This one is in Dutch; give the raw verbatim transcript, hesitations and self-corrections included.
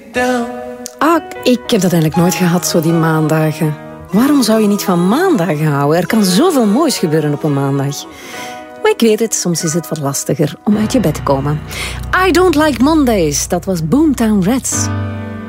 down. Ah, ik heb dat eigenlijk nooit gehad, zo die maandagen. Waarom zou je niet van maandagen houden? Er kan zoveel moois gebeuren op een maandag. Maar ik weet het, soms is het wat lastiger om uit je bed te komen. I Don't Like Mondays, dat was Boomtown Rats.